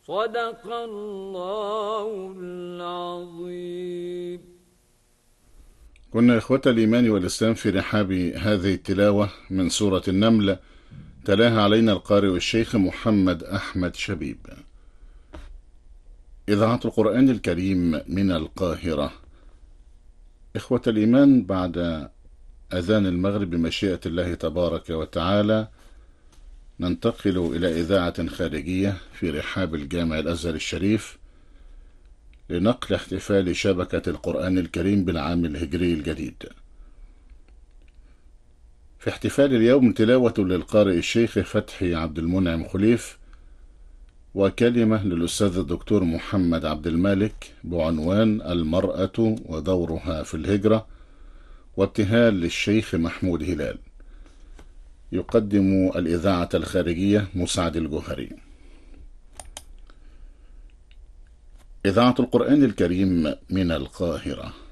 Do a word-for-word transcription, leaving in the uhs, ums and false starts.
صدق الله العظيم. كنا إخوة الإيمان والإسلام في رحاب هذه التلاوة من سورة النمل، تلاها علينا القارئ الشيخ محمد أحمد شبيب. إذاعة القرآن الكريم من القاهرة. إخوة الإيمان، بعد أذان المغرب بمشيئة الله تبارك وتعالى ننتقل إلى إذاعة خارجية في رحاب الجامع الأزهر الشريف لنقل احتفال شبكة القرآن الكريم بالعام الهجري الجديد. في احتفال اليوم تلاوة للقارئ الشيخ فتحي عبد المنعم خليف، وكلمة للأستاذ الدكتور محمد عبد المالك بعنوان المرأة ودورها في الهجرة، وابتهال للشيخ محمود هلال. يقدم الإذاعة الخارجية مسعد الجوهري. إذاعة القرآن الكريم من القاهرة.